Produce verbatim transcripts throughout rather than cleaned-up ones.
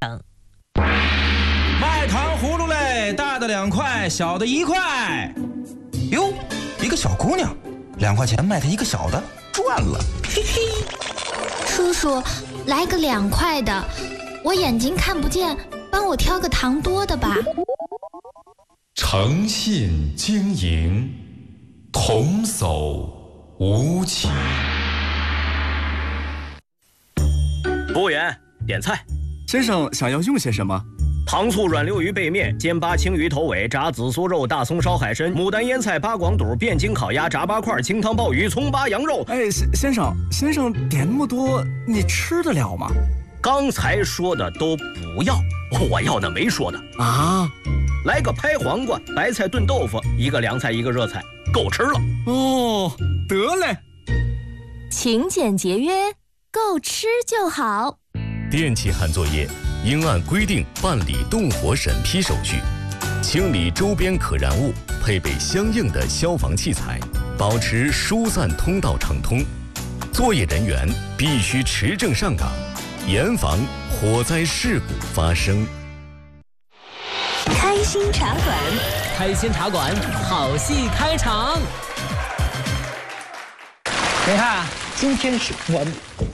卖糖葫芦嘞，大的两块，小的一块。哟，一个小姑娘，两块钱卖她一个小的，赚了，嘿嘿。 叔叔，来个两块的，我眼睛看不见，帮我挑个糖多的吧。 诚信经营，童叟无欺。 服务员，点菜。 先生想要用些什么？ 糖醋软溜鱼背面、煎八青鱼头尾、炸紫苏肉、大葱烧海参、牡丹腌菜、八广肚、汴京烤鸭、炸八块、清汤鲍鱼、葱八羊肉。 哎，先生，先生点那么多，你吃得了吗？ 刚才说的都不要，我要的没说的啊。 来个拍黄瓜、白菜炖豆腐，一个凉菜，一个热菜，够吃了。 哦，得嘞。 勤俭节约，够吃就好。 电气焊作业应按规定办理动火审批手续，清理周边可燃物，配备相应的消防器材，保持疏散通道畅通。作业人员必须持证上岗，严防火灾事故发生。 开心茶馆， 开心茶馆，好戏开场。 你看啊，今天是我。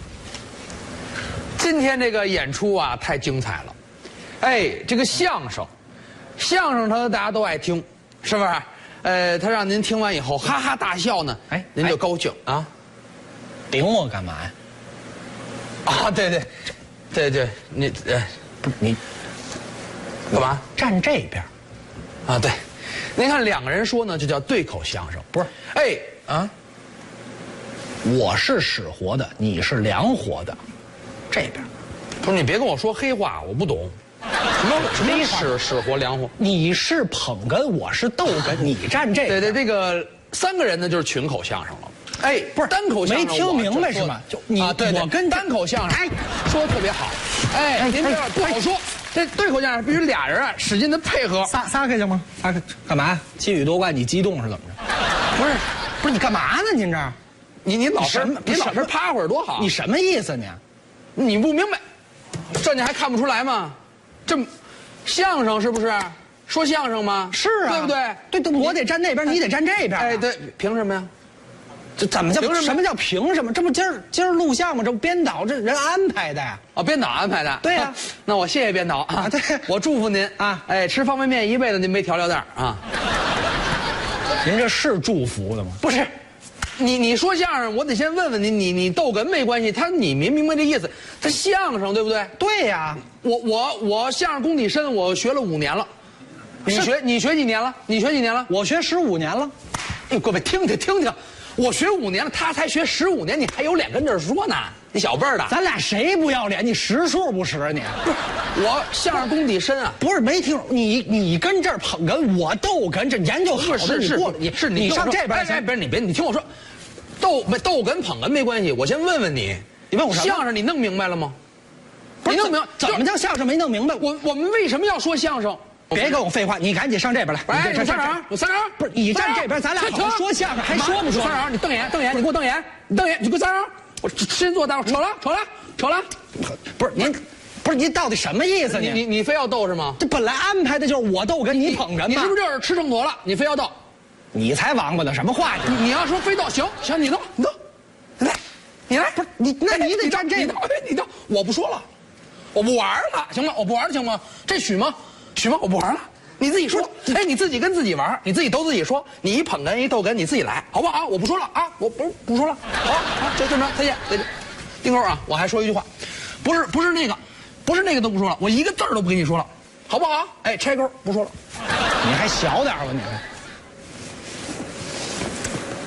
今天这个演出啊，太精彩了，哎，这个相声，相声它大家都爱听，是不是？呃，他让您听完以后哈哈大笑呢，哎，您就高兴啊。 顶我干嘛呀？ 啊，对对，对对，你呃，不是你干嘛？ 站这边。 啊，对，您看两个人说呢，就叫对口相声，不是？哎啊， 我是使活的，你是凉活的。这边， 不是你别跟我说黑话，我不懂。什么什么使使活凉活？ 你是捧哏，我是逗哏，你站这边。 对对，这个三个人呢就是群口相声了。哎，不是单口相声， 没听明白是吗？就你啊，对，我跟单口相声，哎，说的特别好。哎，您这样不好说。这对口相声必须俩人啊使劲的配合。 撒撒开行吗？撒开干嘛呀？气宇多怪，你激动是怎么着？ 不是， 不是你干嘛呢？您这儿， 你你老是你老是趴会儿多好。 你什么意思你？ 你不明白，这你还看不出来吗？这相声是不是说相声吗？ 是啊， 对不对？ 对对，我得站那边，你得站这边。 哎，对，凭什么呀？ 这怎么叫凭什么？什么叫凭什么？这不今儿今儿录像吗？这不编导这人安排的呀？ 啊，编导安排的。 对呀， 那我谢谢编导啊。对，我祝福您啊。哎，吃方便面一辈子您没调料袋啊。 您这是祝福的吗？ 不是。你你说相声，我得先问问你，你你逗哏没关系，他你明明白这意思，他相声对不对？ 对呀， 我我我相声功底深，我学了五年了。你学你学几年了？你学几年了？ 我学十五年了。 哎，各位听听听听，我学五年了，他才学十五年，你还有脸跟这儿说呢？你小辈儿的， 咱俩谁不要脸？你识数不识你？ 不是，我相声功底深啊。 不是没听你你跟这儿捧哏，我逗哏，这研究好是是你是你上这边哎不是你别你听我说。逗没逗哏捧哏没关系，我先问问你， 你问我什么？ 相声你弄明白了吗？ 你弄明白怎么叫相声没弄明白？ 我我们为什么要说相声？ 别跟我废话，你赶紧上这边来。 哎，我三长，我三长， 不是你站这边，咱俩好好说相声，还说不说？ 三长，你瞪眼瞪眼，你给我瞪眼，你瞪眼，你给我三长，我先坐待会儿，瞅了瞅了瞅了， 不是您，不是您到底什么意思？ 你你你非要逗是吗？ 这本来安排的就是我逗哏，你捧哏， 你是不是就是吃秤砣了？你非要逗？ 你才王八呢！什么话你？ 你要说非逗，行行，你逗你逗。来，你来，不是你，那你得站这个，你到，我不说了，我不玩了，行吗？我不玩了，行吗？这许吗？许吗？我不玩了，你自己说，哎，你自己跟自己玩，你自己逗自己说，你一捧哏一逗哏，你自己来，好不好？我不说了啊，我不不说了，好，好，就这么着，再见，再见。丁扣啊，我还说一句话，不是不是那个，不是那个都不说了，我一个字儿都不跟你说了，好不好？哎，拆钩不说了， 你还小点吧你？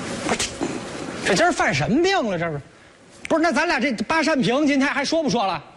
这今儿犯什么病了？这是，不是？那咱俩这八扇屏今天还说不说了？